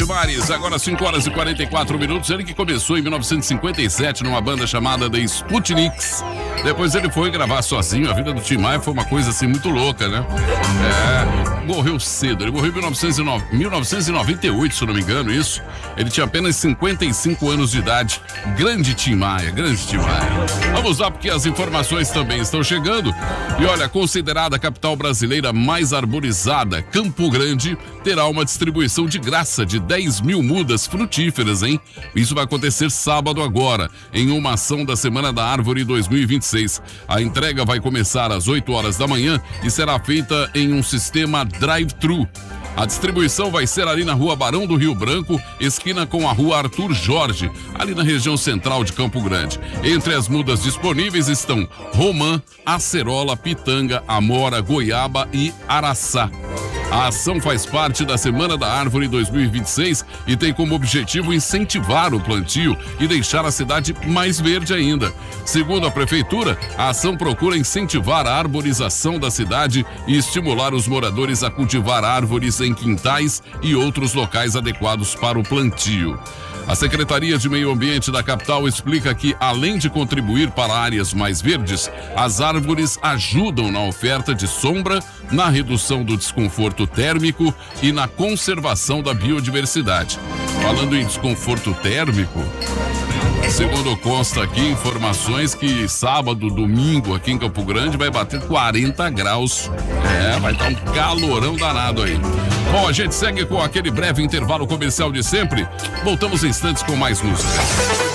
Mares, agora 5 horas e 44 minutos. Ele que começou em 1957 numa banda chamada The Sputniks. Depois ele foi gravar sozinho. A vida do Tim Maia foi uma coisa assim muito louca, né? Morreu cedo. Ele morreu em 1998, se eu não me engano, isso. Ele tinha apenas 55 anos de idade. Grande Tim Maia, grande Tim Maia. Vamos lá, porque as informações também estão chegando. E olha, considerada a capital brasileira mais arborizada, Campo Grande terá uma distribuição de graça de 10 mil mudas frutíferas, hein? Isso vai acontecer sábado agora, em uma ação da Semana da Árvore 2026. A entrega vai começar às 8 horas da manhã e será feita em um sistema drive-thru. A distribuição vai ser ali na Rua Barão do Rio Branco, esquina com a Rua Arthur Jorge, ali na região central de Campo Grande. Entre as mudas disponíveis estão romã, acerola, pitanga, amora, goiaba e araçá. A ação faz parte da Semana da Árvore 2026 e tem como objetivo incentivar o plantio e deixar a cidade mais verde ainda. Segundo a Prefeitura, a ação procura incentivar a arborização da cidade e estimular os moradores a cultivar árvores em quintais e outros locais adequados para o plantio. A Secretaria de Meio Ambiente da capital explica que, além de contribuir para áreas mais verdes, as árvores ajudam na oferta de sombra, na redução do desconforto térmico e na conservação da biodiversidade. Falando em desconforto térmico, segundo consta aqui, informações que sábado, domingo, aqui em Campo Grande, vai bater 40 graus. Vai estar um calorão danado aí. Bom, a gente segue com aquele breve intervalo comercial de sempre. Voltamos em instantes com mais música.